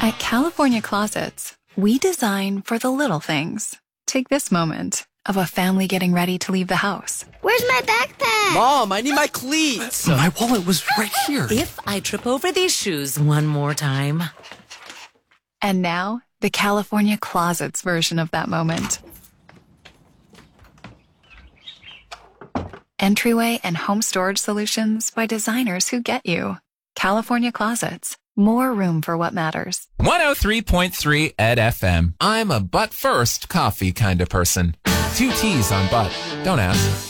At California Closets, we design for the little things. Take this moment of a family getting ready to leave the house. Where's my backpack? Mom, I need my cleats. My wallet was right here. If I trip over these shoes one more time. And now, the California Closets version of that moment. Entryway and home storage solutions by designers who get you. California Closets. More room for what matters. 103.3 Ed FM. I'm a butt first coffee kind of person. 2 T's on butt. Don't ask.